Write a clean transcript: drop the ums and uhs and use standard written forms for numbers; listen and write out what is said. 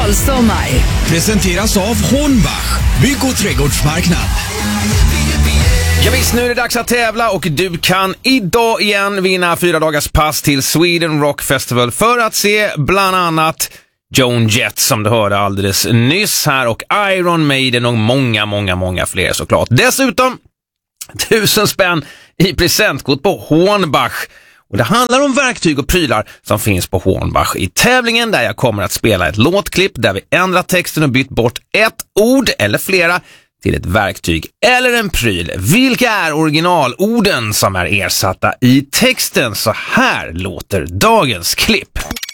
Musikalsommar. Presenteras av Hornbach, bygg- och trädgårdsmarknad. Ja visst, nu är det dags att tävla och du kan idag igen vinna 4 dagars pass till Sweden Rock Festival för att se bland annat Joan Jett som du hörde alldeles nyss här och Iron Maiden och många fler såklart. Dessutom 1000 spänn i presentkort på Hornbach. Och det handlar om verktyg och prylar som finns på Hornbach i tävlingen där jag kommer att spela ett låtklipp där vi ändrat texten och bytt bort ett ord eller flera till ett verktyg eller en pryl. Vilka är originalorden som är ersatta i texten? Så här låter dagens klipp.